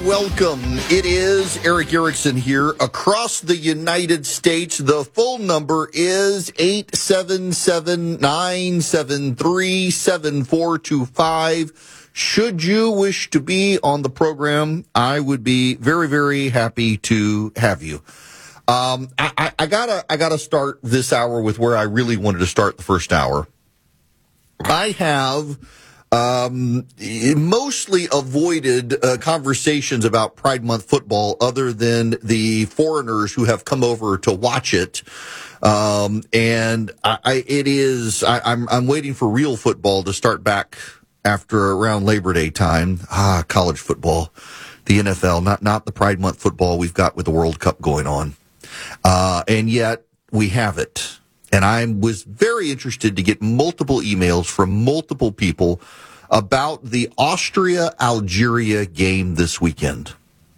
welcome. It is Eric Erickson here across the United States. The full number is 877-973-7425. Should you wish to be on the program, I would be very, very happy to have you. I gotta start this hour with where I really wanted to start the first hour. I have mostly avoided conversations about Pride Month football other than the foreigners who have come over to watch it. And I'm waiting for real football to start back after around Labor Day time. College football, the NFL, not the Pride Month football we've got with the World Cup going on. And yet we have it. And I was very interested to get multiple emails from multiple people about the Austria-Algeria game this weekend.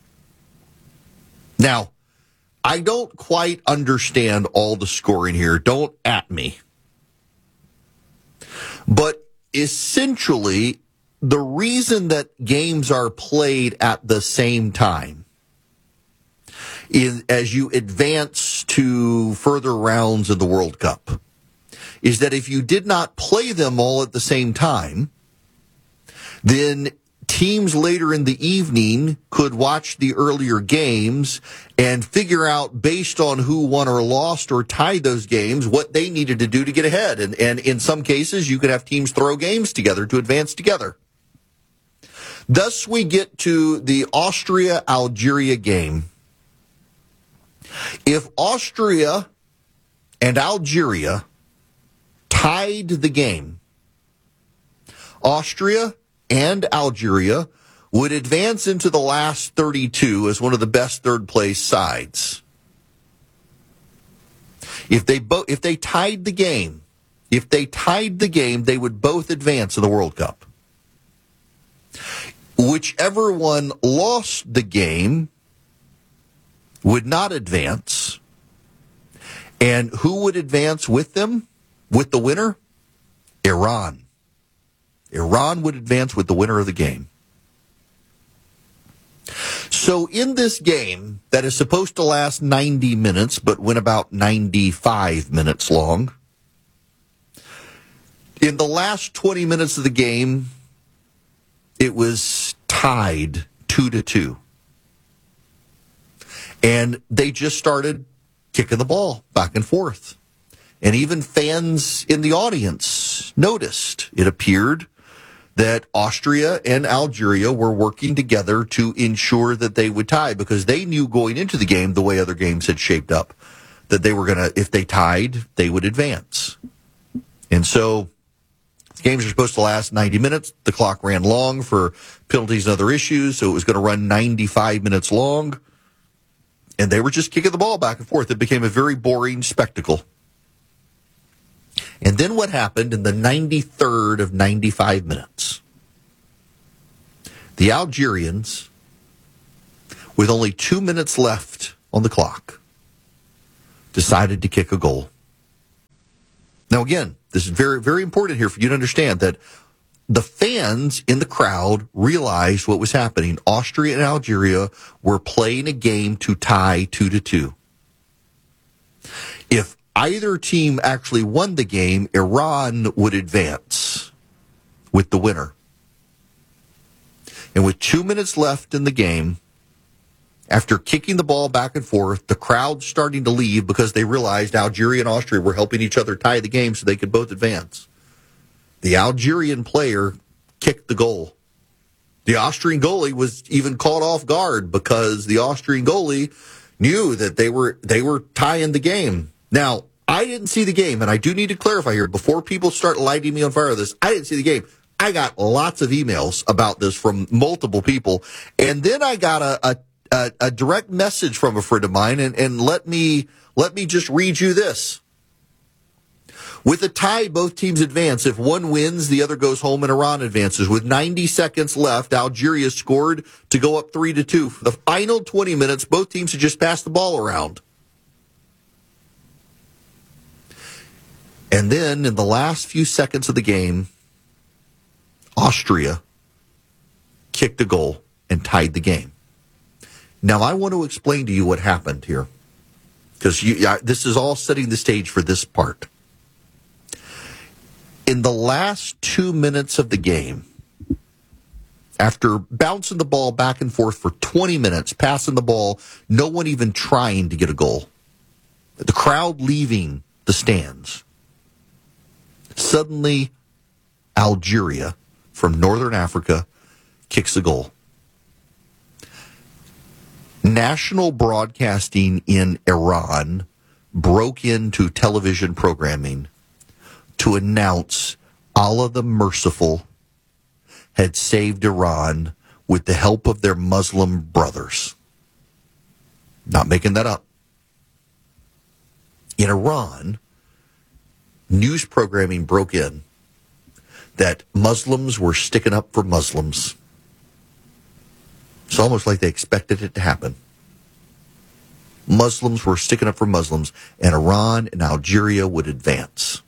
Now, I don't quite understand all the scoring here. Don't at me. But essentially, the reason that games are played at the same time as you advance to further rounds of the World Cup is that if you did not play them all at the same time, then teams later in the evening could watch the earlier games and figure out, based on who won or lost or tied those games, what they needed to do to get ahead. And in some cases, you could have teams throw games together to advance together. Thus, we get to the Austria-Algeria game. If Austria and Algeria tied the game, Austria and Algeria would advance into the last 32 as one of the best third-place sides. If they tied the game, they would both advance in the World Cup. Whichever one lost the game would not advance. And who would advance with them? With the winner? Iran. Iran would advance with the winner of the game. So in this game that is supposed to last 90 minutes, but went about 95 minutes long, in the last 20 minutes of the game, it was tied 2-2. And they just started kicking the ball back and forth. And even fans in the audience noticed. It appeared that Austria and Algeria were working together to ensure that they would tie, because they knew going into the game, the way other games had shaped up, that they were going to, if they tied, they would advance. And so games are supposed to last 90 minutes. The clock ran long for penalties and other issues, so it was going to run 95 minutes long. And they were just kicking the ball back and forth. It became a very boring spectacle. And then what happened in the 93rd of 95 minutes? The Algerians, with only 2 minutes left on the clock, decided to kick a goal. Now again, this is very, very important here for you to understand that the fans in the crowd realized what was happening. Austria and Algeria were playing a game to tie 2-2. If either team actually won the game, Iran would advance with the winner. And with 2 minutes left in the game, after kicking the ball back and forth, the crowd starting to leave because they realized Algeria and Austria were helping each other tie the game so they could both advance. The Algerian player kicked the goal. The Austrian goalie was even caught off guard because the Austrian goalie knew that they were tying the game. Now, I didn't see the game, and I do need to clarify here, before people start lighting me on fire with this, I didn't see the game. I got lots of emails about this from multiple people, and then I got a direct message from a friend of mine, and let me just read you this. With a tie, both teams advance. If one wins, the other goes home and Iran advances. With 90 seconds left, Algeria scored to go up 3-2. For the final 20 minutes, both teams had just passed the ball around. And then, in the last few seconds of the game, Austria kicked a goal and tied the game. Now, I want to explain to you what happened here, because this is all setting the stage for this part. In the last 2 minutes of the game, after bouncing the ball back and forth for 20 minutes, passing the ball, no one even trying to get a goal, the crowd leaving the stands, suddenly Algeria from Northern Africa kicks a goal. National broadcasting in Iran broke into television programming to announce Allah the Merciful had saved Iran with the help of their Muslim brothers. Not making that up. In Iran, news programming broke in that Muslims were sticking up for Muslims. It's almost like they expected it to happen. Muslims were sticking up for Muslims, and Iran and Algeria would advance.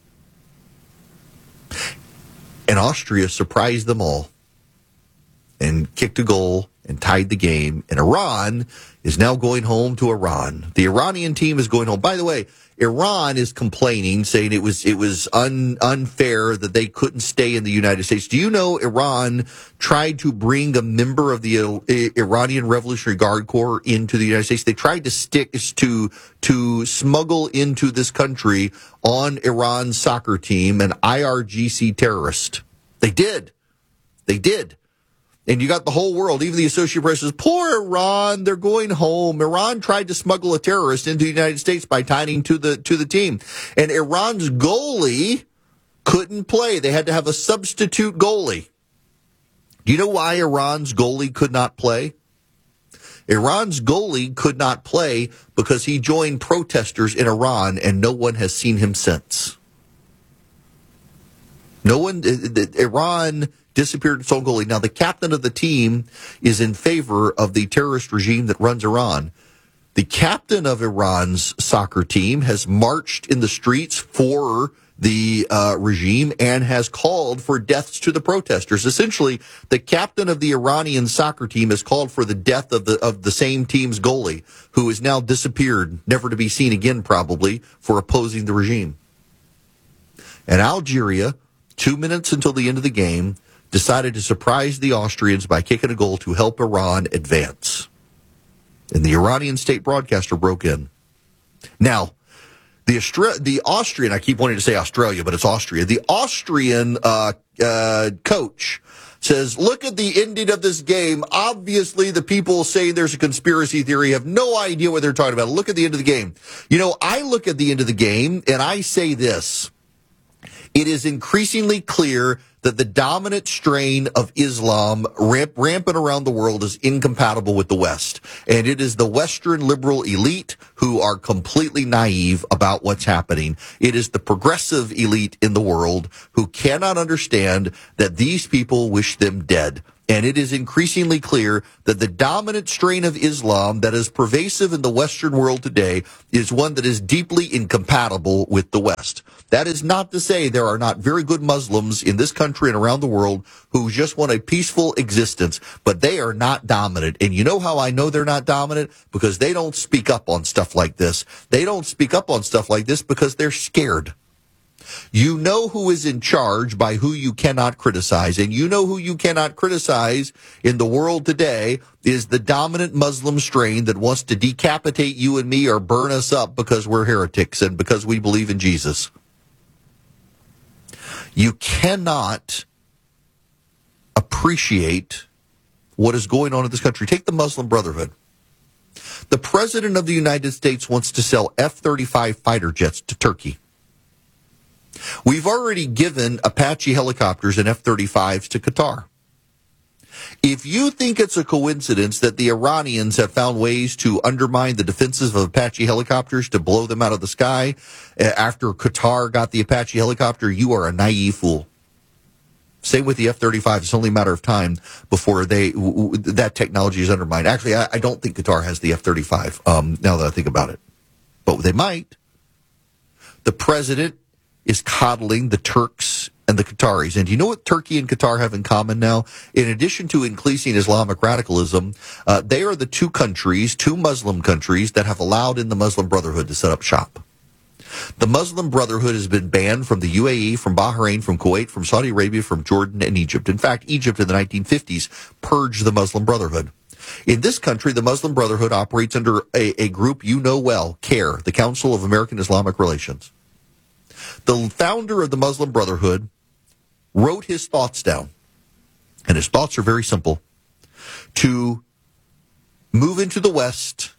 And Austria surprised them all and kicked a goal and tied the game. And Iran is now going home to Iran. The Iranian team is going home. By the way, Iran is complaining, saying it was unfair that they couldn't stay in the United States. Do you know Iran tried to bring a member of the Iranian Revolutionary Guard Corps into the United States? They tried to smuggle into this country on Iran's soccer team an IRGC terrorist. They did. And you got the whole world, even the Associated Press says, poor Iran, they're going home. Iran tried to smuggle a terrorist into the United States by tying to the team. And Iran's goalie couldn't play. They had to have a substitute goalie. Do you know why Iran's goalie could not play? Iran's goalie could not play because he joined protesters in Iran, and no one has seen him since. Iran disappeared its own goalie. Now, the captain of the team is in favor of the terrorist regime that runs Iran. The captain of Iran's soccer team has marched in the streets for the regime and has called for deaths to the protesters. Essentially, the captain of the Iranian soccer team has called for the death of the same team's goalie, who has now disappeared, never to be seen again probably, for opposing the regime. And Algeria, 2 minutes until the end of the game, decided to surprise the Austrians by kicking a goal to help Iran advance. And the Iranian state broadcaster broke in. Now, the Austrian, I keep wanting to say Australia, but it's Austria. The Austrian coach says, look at the ending of this game. Obviously, the people saying there's a conspiracy theory have no idea what they're talking about. Look at the end of the game. You know, I look at the end of the game, and I say this. It is increasingly clear that the dominant strain of Islam rampant around the world is incompatible with the West. And it is the Western liberal elite who are completely naive about what's happening. It is the progressive elite in the world who cannot understand that these people wish them dead. And it is increasingly clear that the dominant strain of Islam that is pervasive in the Western world today is one that is deeply incompatible with the West. That is not to say there are not very good Muslims in this country and around the world who just want a peaceful existence, but they are not dominant. And you know how I know they're not dominant? Because they don't speak up on stuff like this. They don't speak up on stuff like this because they're scared. You know who is in charge by who you cannot criticize. And you know who you cannot criticize in the world today is the dominant Muslim strain that wants to decapitate you and me or burn us up because we're heretics and because we believe in Jesus. You cannot appreciate what is going on in this country. Take the Muslim Brotherhood. The President of the United States wants to sell F-35 fighter jets to Turkey. We've already given Apache helicopters and F-35s to Qatar. If you think it's a coincidence that the Iranians have found ways to undermine the defenses of Apache helicopters to blow them out of the sky after Qatar got the Apache helicopter, you are a naive fool. Same with the F-35. It's only a matter of time before that technology is undermined. Actually, I don't think Qatar has the F-35, now that I think about it. But they might. The president is coddling the Turks and the Qataris. And do you know what Turkey and Qatar have in common now? In addition to increasing Islamic radicalism, they are the two Muslim countries that have allowed in the Muslim Brotherhood to set up shop. The Muslim Brotherhood has been banned from the UAE, from Bahrain, from Kuwait, from Saudi Arabia, from Jordan, and Egypt. In fact, Egypt in the 1950s purged the Muslim Brotherhood. In this country, the Muslim Brotherhood operates under a group you know well, CARE, the Council of American Islamic Relations. The founder of the Muslim Brotherhood wrote his thoughts down, and his thoughts are very simple: to move into the West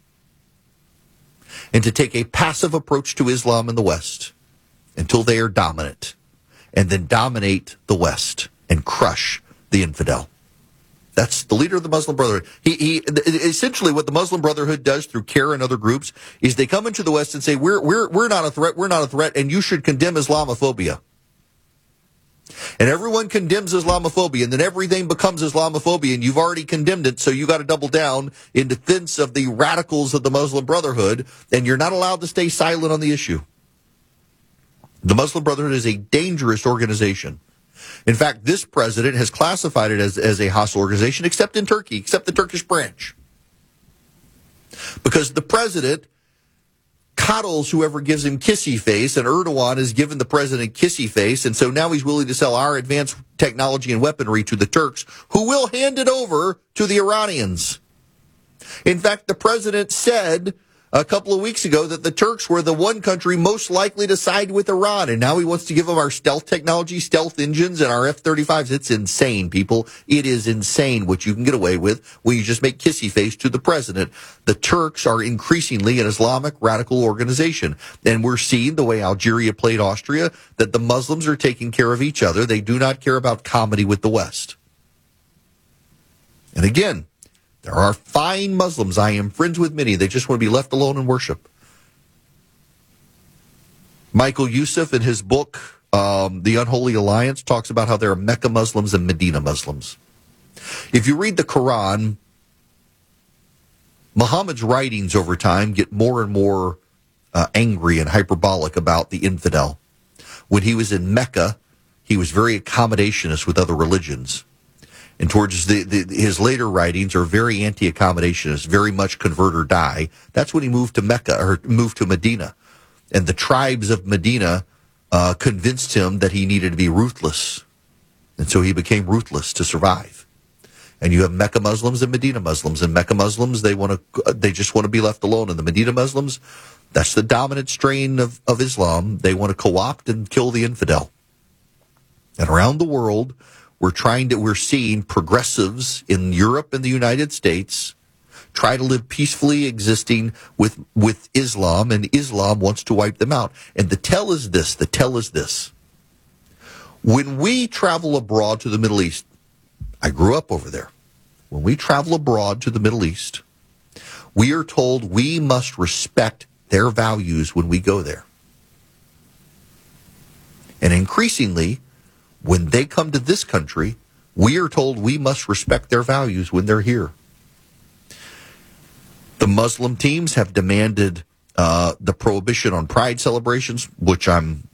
and to take a passive approach to Islam in the West until they are dominant, and then dominate the West and crush the infidel. That's the leader of the Muslim Brotherhood. He essentially, what the Muslim Brotherhood does through CARE and other groups is they come into the West and say, we're not a threat, and you should condemn Islamophobia. And everyone condemns Islamophobia, and then everything becomes Islamophobia, and you've already condemned it, so you got to double down in defense of the radicals of the Muslim Brotherhood, and you're not allowed to stay silent on the issue. The Muslim Brotherhood is a dangerous organization. In fact, this president has classified it as a hostile organization, except in Turkey, except the Turkish branch. Because the president coddles whoever gives him kissy face, and Erdogan has given the president kissy face, and so now he's willing to sell our advanced technology and weaponry to the Turks, who will hand it over to the Iranians. In fact, the president said a couple of weeks ago that the Turks were the one country most likely to side with Iran, and now he wants to give them our stealth technology, stealth engines, and our F-35s. It's insane, people. It is insane what you can get away with when you just make kissy face to the president. The Turks are increasingly an Islamic radical organization, and we're seeing the way Algeria played Austria, that the Muslims are taking care of each other. They do not care about comedy with the West. And again, there are fine Muslims. I am friends with many. They just want to be left alone and worship. Michael Youssef, in his book, The Unholy Alliance, talks about how there are Mecca Muslims and Medina Muslims. If you read the Quran, Muhammad's writings over time get more and more angry and hyperbolic about the infidel. When he was in Mecca, he was very accommodationist with other religions. And towards his later writings are very anti-accommodationist, very much convert or die. That's when he moved to Mecca, or moved to Medina. And the tribes of Medina convinced him that he needed to be ruthless. And so he became ruthless to survive. And you have Mecca Muslims and Medina Muslims. And Mecca Muslims, they just want to be left alone. And the Medina Muslims, that's the dominant strain of Islam. They want to co-opt and kill the infidel. And around the world, we're seeing progressives in Europe and the United States try to live peacefully existing with Islam, and Islam wants to wipe them out. And the tell is this. When we travel abroad to the Middle East, I grew up over there. When we travel abroad to the Middle East, we are told we must respect their values when we go there. And increasingly, when they come to this country, we are told we must respect their values when they're here. The Muslim teams have demanded the prohibition on pride celebrations, which I'm